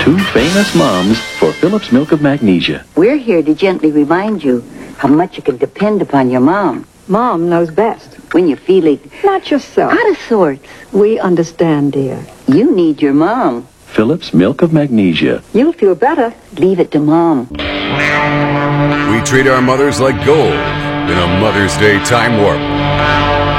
Two famous moms for Phillips Milk of Magnesia. We're here to gently remind you how much you can depend upon your mom. Mom knows best. When you're feeling Not yourself. out of sorts, We understand, dear. you need your mom. Phillips Milk of Magnesia. You'll feel better. Leave it to Mom. We treat our mothers like gold in a Mother's Day time warp.